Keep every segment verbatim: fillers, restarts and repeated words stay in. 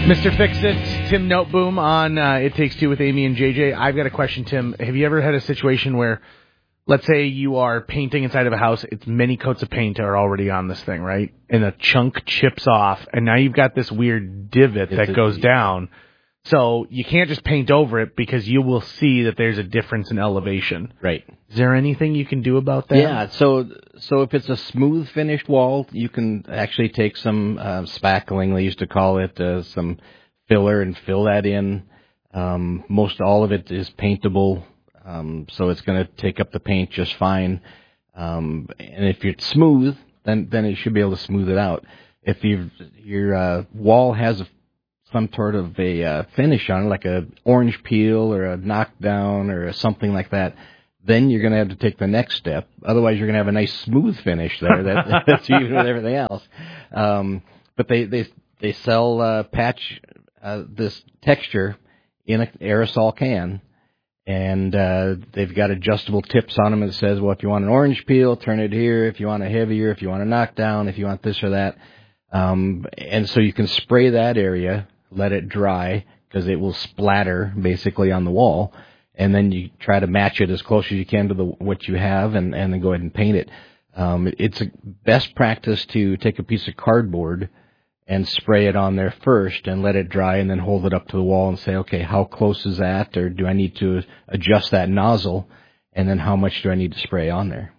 Mister Fix-It, Tim Noteboom on uh, It Takes Two with Amy and J J. I've got a question, Tim. Have you ever had a situation where, let's say you are painting inside of a house, it's many coats of paint are already on this thing, right? And a chunk chips off, and now you've got this weird divot that goes down. So you can't just paint over it because you will see that there's a difference in elevation. Right. Is there anything you can do about that? Yeah, so so if it's a smooth finished wall, you can actually take some uh, spackling, they used to call it, uh, some filler, and fill that in. Um, most all of it is paintable, um, so it's going to take up the paint just fine. Um, and if it's smooth, then then it should be able to smooth it out. If you've, your uh, wall has a some sort of a uh, finish on it, like a orange peel or a knockdown or a something like that, then you're going to have to take the next step. Otherwise, you're going to have a nice smooth finish there that, that's even with everything else. Um, but they they they sell uh, patch uh, this texture in an aerosol can, and uh, they've got adjustable tips on them that says, well, if you want an orange peel, turn it here. If you want a heavier, if you want a knockdown, if you want this or that. Um, and so you can spray that area, let it dry, because it will splatter basically on the wall, and then you try to match it as close as you can to the what you have, and, and then go ahead and paint it. Um, it's a best practice to take a piece of cardboard and spray it on there first and let it dry, and then hold it up to the wall and say, okay, how close is that, or do I need to adjust that nozzle, and then how much do I need to spray on there?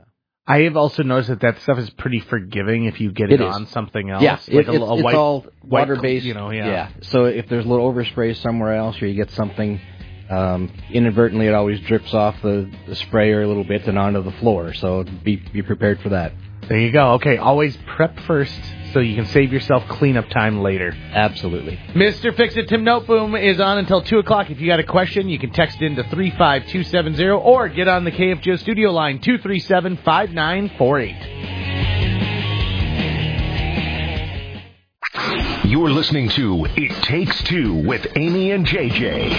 I have also noticed that that stuff is pretty forgiving if you get it, it on something else. Yeah, like it, a, it's, a it's white, all water-based. You know, yeah. yeah. So if there's a little overspray somewhere else, or you get something, um, inadvertently it always drips off the, the sprayer a little bit and onto the floor. So be be prepared for that. There you go. Okay, always prep first so you can save yourself cleanup time later. Absolutely. Mister Fix-It, Tim Noteboom is on until two o'clock. If you got a question, you can text in to three five two seven zero or get on the K F G O studio line, two three seven, five nine four eight. You're listening to It Takes Two with Amy and J J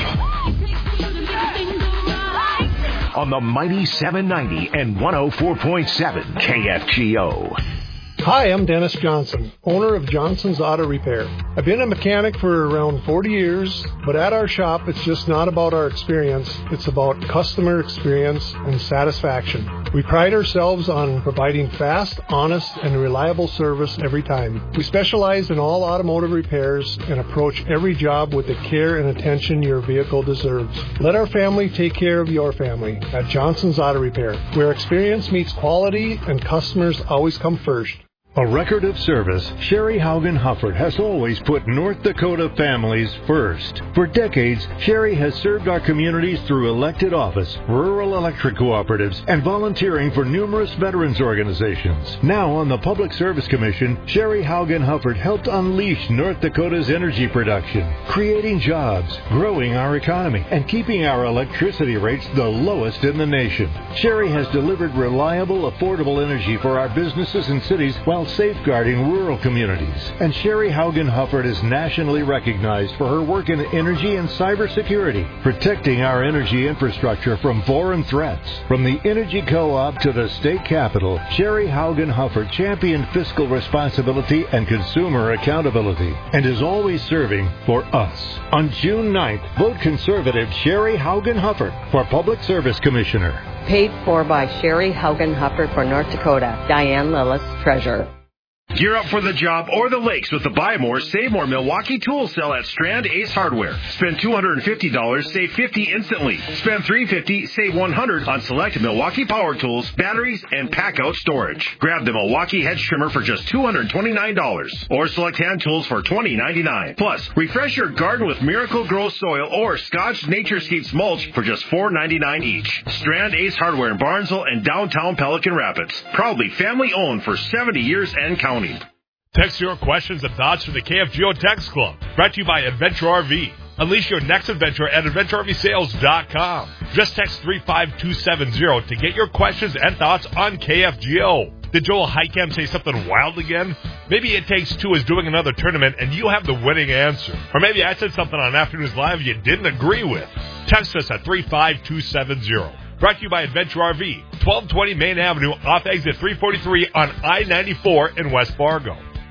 on the mighty seven ninety and one oh four point seven K F G O. Hi, I'm Dennis Johnson, owner of Johnson's Auto Repair. I've been a mechanic for around forty years, but at our shop, it's just not about our experience. It's about customer experience and satisfaction. We pride ourselves on providing fast, honest, and reliable service every time. We specialize in all automotive repairs and approach every job with the care and attention your vehicle deserves. Let our family take care of your family at Johnson's Auto Repair, where experience meets quality and customers always come first. A record of service, Sherry Haugen Hufford has always put North Dakota families first. For decades, Sherry has served our communities through elected office, rural electric cooperatives, and volunteering for numerous veterans organizations. Now on the Public Service Commission, Sherry Haugen Hufford helped unleash North Dakota's energy production, creating jobs, growing our economy, and keeping our electricity rates the lowest in the nation. Sherry has delivered reliable, affordable energy for our businesses and cities while safeguarding rural communities. And Sherry Haugen Hufford is nationally recognized for her work in energy and cybersecurity, protecting our energy infrastructure from foreign threats. From the Energy Co-op to the state capitol, Sherry Haugen Hufford championed fiscal responsibility and consumer accountability, and is always serving for us. On June ninth, vote conservative Sherry Haugen Hufford for Public Service Commissioner. Paid for by Sherry Haugen Hufford for North Dakota. Diane Lillis, Treasurer. Gear up for the job or the lakes with the Buy More, Save More Milwaukee Tool Sale at Strand Ace Hardware. Spend two hundred fifty dollars, save fifty dollars instantly. Spend three hundred fifty dollars, save one hundred dollars on select Milwaukee power tools, batteries, and pack-out storage. Grab the Milwaukee hedge trimmer for just two hundred twenty-nine dollars or select hand tools for twenty ninety-nine. Plus, refresh your garden with Miracle Grow Soil or Scotch Naturescapes mulch for just four ninety-nine each. Strand Ace Hardware in Barnesville and downtown Pelican Rapids. Proudly family-owned for seventy years and counting. Text your questions and thoughts to the K F G O Text Club. Brought to you by Adventure R V. Unleash your next adventure at adventure r v sales dot com. Just text three five two seven zero to get your questions and thoughts on K F G O. Did Joel Heicam say something wild again? Maybe It Takes Two is doing another tournament and you have the winning answer. Or maybe I said something on Afternoons Live you didn't agree with. Text us at three five two seven zero. Brought to you by Adventure R V, twelve twenty Main Avenue off exit three forty-three on I ninety-four in West Fargo.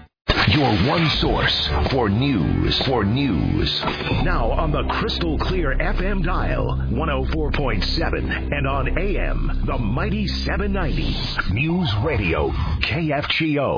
Your one source for news. For news. Now on the crystal clear F M dial, one oh four point seven, and on A M, the mighty seven ninety. News Radio, K F G O.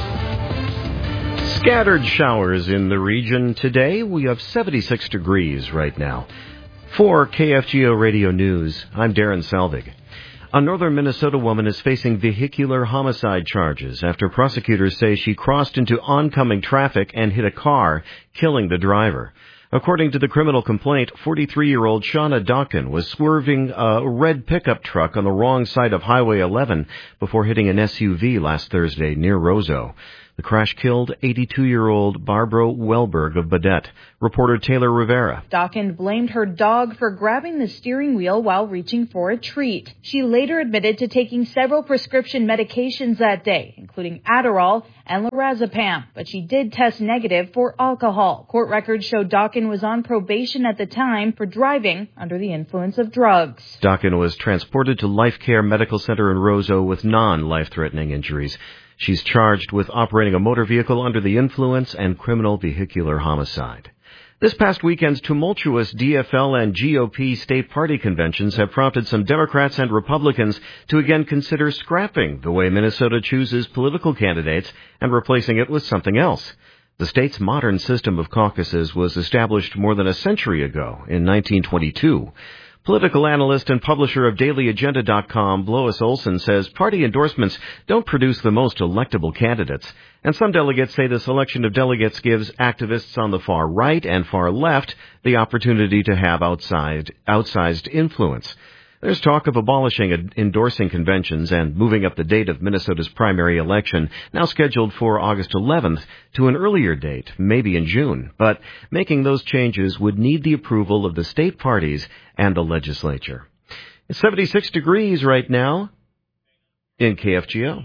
Scattered showers in the region today. We have seventy-six degrees right now. For K F G O Radio News, I'm Darren Selvig. A northern Minnesota woman is facing vehicular homicide charges after prosecutors say she crossed into oncoming traffic and hit a car, killing the driver. According to the criminal complaint, forty-three-year-old Shauna Dawkin was swerving a red pickup truck on the wrong side of Highway eleven before hitting an S U V last Thursday near Roseau. The crash killed eighty-two-year-old Barbara Welberg of Baudette. Reporter Taylor Rivera. Dawkin blamed her dog for grabbing the steering wheel while reaching for a treat. She later admitted to taking several prescription medications that day, including Adderall and lorazepam, but she did test negative for alcohol. Court records show Dawkin was on probation at the time for driving under the influence of drugs. Dawkin was transported to Life Care Medical Center in Roseau with non-life-threatening injuries. She's charged with operating a motor vehicle under the influence and criminal vehicular homicide. This past weekend's tumultuous D F L and G O P state party conventions have prompted some Democrats and Republicans to again consider scrapping the way Minnesota chooses political candidates and replacing it with something else. The state's modern system of caucuses was established more than a century ago in nineteen twenty-two. Political analyst and publisher of Daily Agenda dot com, Blois Olson, says party endorsements don't produce the most electable candidates. And some delegates say the selection of delegates gives activists on the far right and far left the opportunity to have outside, outsized influence. There's talk of abolishing endorsing conventions and moving up the date of Minnesota's primary election, now scheduled for August eleventh, to an earlier date, maybe in June. But making those changes would need the approval of the state parties and the legislature. It's seventy-six degrees right now in K F G O.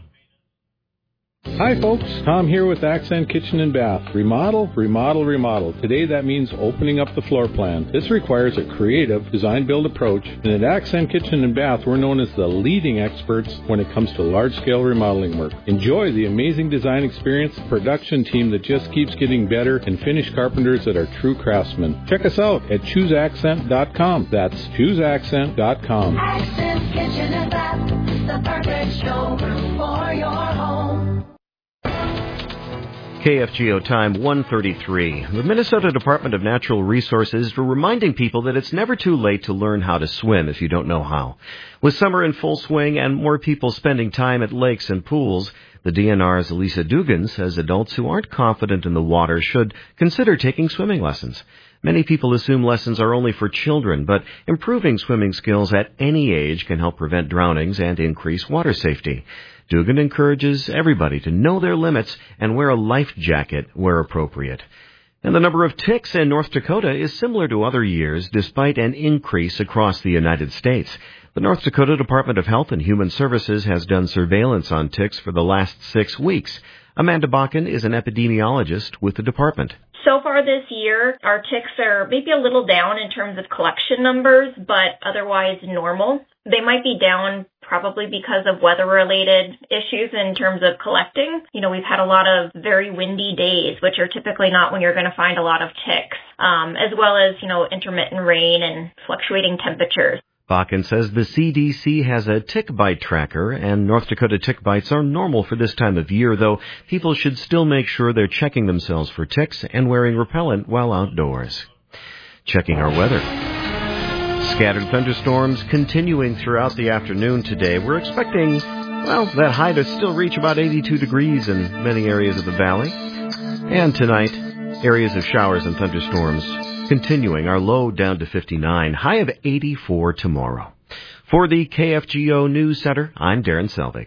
Hi folks, Tom here with Accent Kitchen and Bath. Remodel, remodel, remodel. Today that means opening up the floor plan. This requires a creative design-build approach, and at Accent Kitchen and Bath we're known as the leading experts when it comes to large-scale remodeling work. Enjoy the amazing design experience, production team that just keeps getting better, and finished carpenters that are true craftsmen. Check us out at choose accent dot com. That's choose accent dot com. Accent Kitchen and Bath, the perfect showroom for your home. K F G O time one thirty-three. The Minnesota Department of Natural Resources is reminding people that it's never too late to learn how to swim if you don't know how. With summer in full swing and more people spending time at lakes and pools, the D N R's Elisa Dugan says adults who aren't confident in the water should consider taking swimming lessons. Many people assume lessons are only for children, but improving swimming skills at any age can help prevent drownings and increase water safety. Dugan encourages everybody to know their limits and wear a life jacket where appropriate. And the number of ticks in North Dakota is similar to other years, despite an increase across the United States. The North Dakota Department of Health and Human Services has done surveillance on ticks for the last six weeks. Amanda Bakken is an epidemiologist with the department. So far this year, our ticks are maybe a little down in terms of collection numbers, but otherwise normal. They might be down probably because of weather-related issues in terms of collecting. You know, we've had a lot of very windy days, which are typically not when you're going to find a lot of ticks, um, as well as, you know, intermittent rain and fluctuating temperatures. Bakken says the C D C has a tick bite tracker, and North Dakota tick bites are normal for this time of year, though people should still make sure they're checking themselves for ticks and wearing repellent while outdoors. Checking our weather. Scattered thunderstorms continuing throughout the afternoon today. We're expecting, well, that high to still reach about eighty-two degrees in many areas of the valley. And tonight, areas of showers and thunderstorms continuing, our low down to fifty-nine, high of eighty-four tomorrow. For the K F G O News Center, I'm Darren Selvig.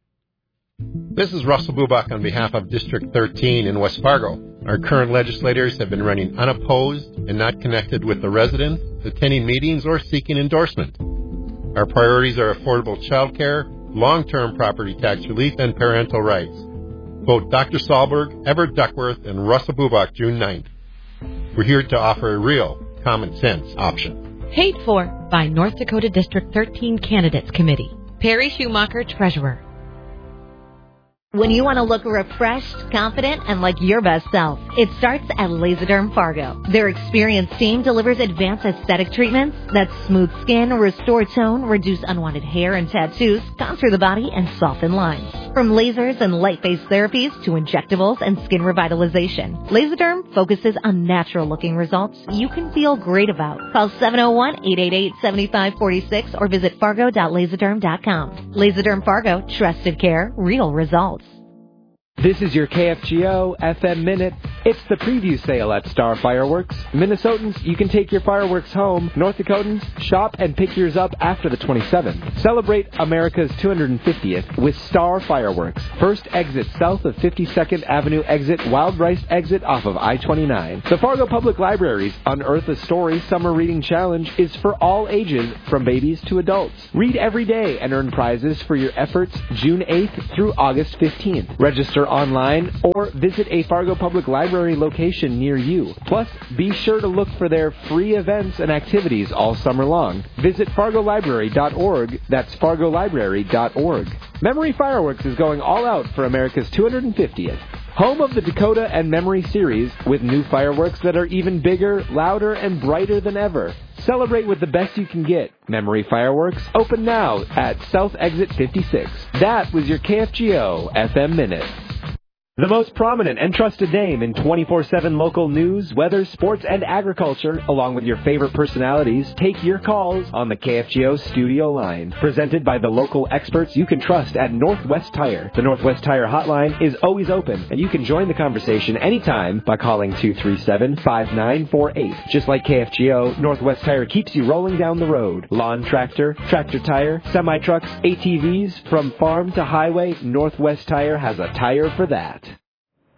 This is Russell Bubak on behalf of District thirteen in West Fargo. Our current legislators have been running unopposed and not connected with the residents, attending meetings, or seeking endorsement. Our priorities are affordable child care, long-term property tax relief, and parental rights. Vote Doctor Sahlberg, Everett Duckworth, and Russell Bubak June ninth. We're here to offer a real common sense option. Paid for by North Dakota District thirteen Candidates Committee. Perry Schumacher, Treasurer. When you want to look refreshed, confident, and like your best self, it starts at Laserderm Fargo. Their experienced team delivers advanced aesthetic treatments that smooth skin, restore tone, reduce unwanted hair and tattoos, contour the body, and soften lines. From lasers and light-based therapies to injectables and skin revitalization, Laserderm focuses on natural-looking results you can feel great about. Call seven oh one, eight eight eight, seven five four six or visit fargo dot laserderm dot com. Laserderm Fargo, trusted care, real results. This is your K F G O F M Minute. It's the preview sale at Star Fireworks. Minnesotans, you can take your fireworks home. North Dakotans, shop and pick yours up after the twenty-seventh. Celebrate America's two hundred fiftieth with Star Fireworks. First exit south of fifty-second Avenue exit, Wild Rice exit off of I twenty-nine. The Fargo Public Library's Unearth a Story Summer Reading Challenge is for all ages, from babies to adults. Read every day and earn prizes for your efforts June eighth through August fifteenth. Register online or visit a Fargo Public Library location near you. Plus, be sure to look for their free events and activities all summer long. Visit fargo library dot org. That's fargo library dot org. Memory Fireworks is going all out for America's two hundred fiftieth. Home of the Dakota and Memory series with new fireworks that are even bigger, louder, and brighter than ever. Celebrate with the best you can get. Memory Fireworks, open now at South Exit fifty-six. That was your K F G O F M Minute. The most prominent and trusted name in twenty-four seven local news, weather, sports, and agriculture, along with your favorite personalities, take your calls on the K F G O studio line. Presented by the local experts you can trust at Northwest Tire. The Northwest Tire hotline is always open, and you can join the conversation anytime by calling two three seven, five nine four eight. Just like K F G O, Northwest Tire keeps you rolling down the road. Lawn tractor, tractor tire, semi-trucks, A T Vs, from farm to highway, Northwest Tire has a tire for that.